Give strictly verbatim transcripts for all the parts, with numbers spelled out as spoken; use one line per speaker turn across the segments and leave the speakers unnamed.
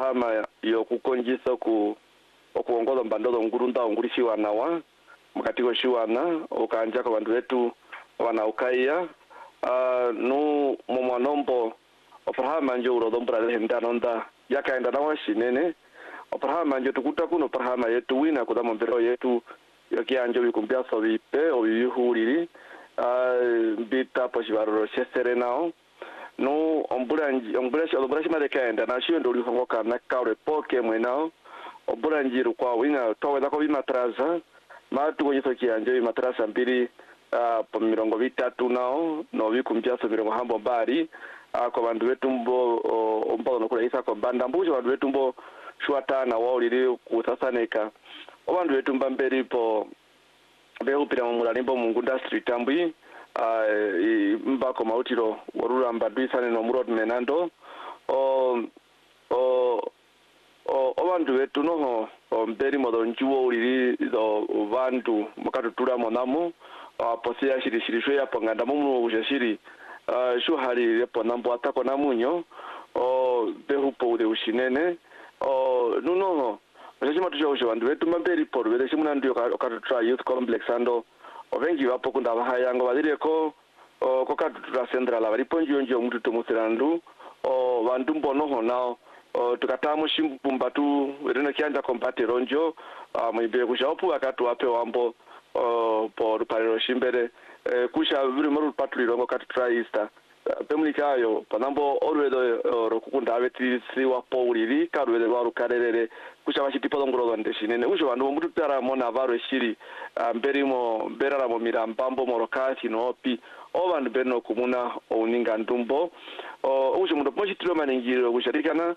oprahama yokukonjisa ku okuongoza mbandozo ngurunda ongurishiwa nawa mukatiko shiwana okanja kwa bandu wetu wanaukaiya uh, nu mumwanombo oprahama njo urodombra lehendanonda yakaenda nawa shinene oprahama njo tukuta kuno oprahama yetu wina kudamo mbero yetu yokianjo bikumbiaso bipe obibihuriri uh, mbita poshibaruro shesere nao no omburanji omburanji omburanji marekaenda na shiyo ndo lihongoka na kaure poke mwenao omburanji kwa wina toweza ko bimatraza matu konyiso kianje bimatraza mbiri uh, po mirongo bitatu nao no bikumbiaso mirongo hambo mbari uh, kwa bandu wetu mbo ombo no kula isa kwa banda mbujo bandu wetu mbo shwatana wao lili kusasaneka bandu wetu mbamberi po beupira mu mulalimbo mu ngunda street ambui uh, mbako mautiro warura mbadwisane no murod menando o o o abandu betu no mberi modo njuwo uliri do bandu mukatutura monamo aposia shiri shiri shwe yapanganda mu ujashiri shu hari yapo nambo atako namunyo o behupo de ushinene o nuno Mjema tujausha bandu betu mberi por bede shimuna ndio okatutura youth complex ando ovengi wapo kunda bahayango badire ko ko katutura central abari ponjo njo mutu tumusirandu o bandu mbono honao tukatamu shimpumba tu reno kianja kompate ronjo mwibe kushaopu akatu wape wambo por parero shimbere kusha buri moru patuliro ngo katutura easter pemulikayo panambo orwedo rokukunda abeti si wapo uriri karwede waru karerere kusha bashiti podongoro ndeshinene usho bandu mutu tara mona varo shiri mberimo berara mo mirambambo morokati no pi o bandu berno kumuna oninga ndumbo usho mutu pochitiro maningiro kusharikana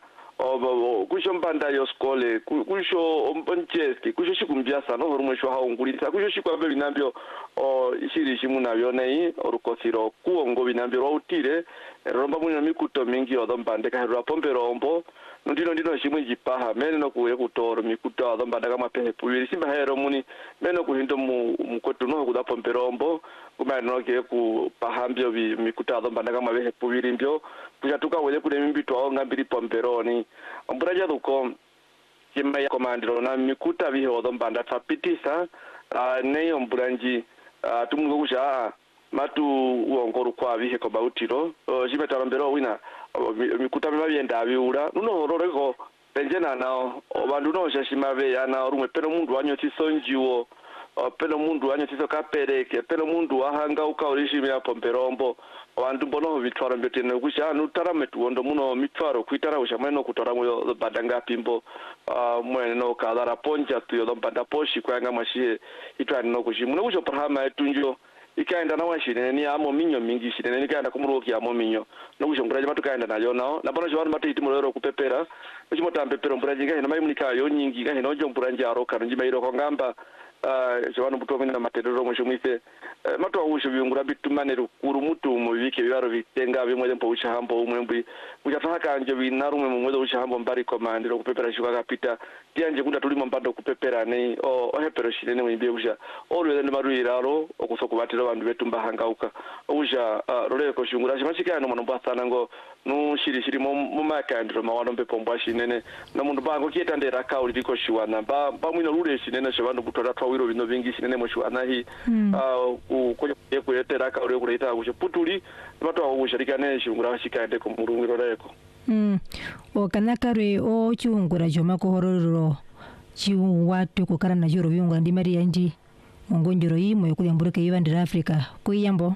o kusho mbanda yo skole kusho omponcheski kusho shikumbiasa no rumwesho haungulisa kusho shikwa be binambyo o ishiri shimuna byonei orukosiro kuongo binambyo utire romba munyo mikuto mingi odombande ka herwa pomberombo ndino ndino shimwe jipaha mene no kuye kutoro mikuto odombanda kama pehe puwiri simba hero muni meno kuhindo mu mukoto no kuda pomberombo kuma no ke ku pahambyo bi mikuto odombanda kama pehe puwiri mbyo kujatuka wele kule mimbito ao ngambiri pomberoni omburaja duko kima ya komandiro na mikuta bihe odombanda tapitisa uh, neyo mburanji uh, tumungo kusha matu uongoru kwa bihe ko bautiro uh, jimetara mbero wina uh, mikuta bimabyenda abiura nuno hororeko penjena nao obandu no shashimabe yana rumwe pero mundu wanyo tisonjiwo uh, pero mundu wanyo tiso kapereke pero mundu ahanga ukaurishimira pomperombo abantu bono bitwara mbetene kusha nutara metuondo muno mitwaro kwitara ushameno kutora mu badanga pimbo uh, mwene no kadara ponja tuyo dombanda poshi kwanga mashie itwani no kushimuno kusho prahama etunjo ikaenda na washine ni amo minyo mingi shine ni kaenda kumuroki amo minyo no kusho nguraje matu kaenda nayo nao na bono jwanu matu itimulero kupepera kusho motambe pero mburaje ngahe na mai munika yo nyingi ngahe no jo mburaje aroka njima iro ko ngamba uh, jwanu butomina matedero mwisho mwise uh, matu awusho byungura bitumane rukuru mutu mubike byaro bitenga bimwe mpo ushambo umwe mbi kujataka nje binarumwe mumwe ushambo mbari komandiro kupepera shuka kapita tianje kunda tulimo mbando kupepera nei o ohepero shine mwimbe usha olwe ndi maruiraro okusokubatira bandu betu mbahangauka usha uh, roleko shungura shimashika no manomba sana ngo no shiri shiri mu makandiro mawano mbe pomba shinene na mundu bango kietandera ka uliko shiwana ba ba mwino rule shinene shabando kutora twawiro bino bingi shinene mo shiwana hi mm. uh, ko ko yetera ka uri kureta kushe putuli bato awushirikane shungura shikande ko murungiro reko
mm o kanakare o chungura joma ko hororo chi watu ko karana joro byunga ndi mari yandi ngonjoro yimo yokulyambureke yibandira Africa kuyambo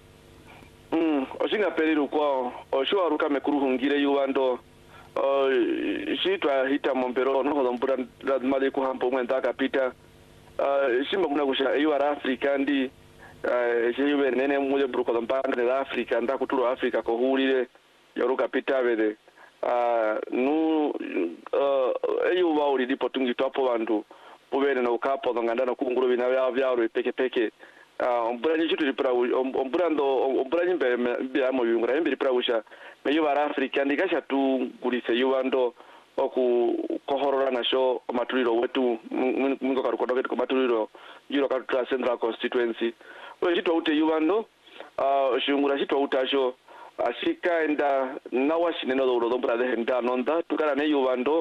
mm oshinga periru kwa osho aruka mekuruhungire yuwando uh, shitwa hita mombero no hodombura mali ku hampo mwenda kapita uh, shimba kuna kusha yuwa Africa ndi uh, shiyube nene muje bruko dombanda na Africa nda kuturo Africa ko hulire yoruka pita bede uh, nu uh, eyu bauri dipo tungi topo bandu ubene no kapo nganda no kunguru bina bya byaro peke peke uh, ombura ni chitu dipra ombura ndo ombura ni mbe bya mo yungura mbe dipra usha meyo bara Africa ndikasha tu gulise yuwando oku kohorora na show matuliro wetu mungo karukodoke ko matuliro jiro ka Central Constituency we chitwa ute yuwando uh, shungura chitwa utasho ashika enda nawashine no do do brother henda nonda tukara ne yuwando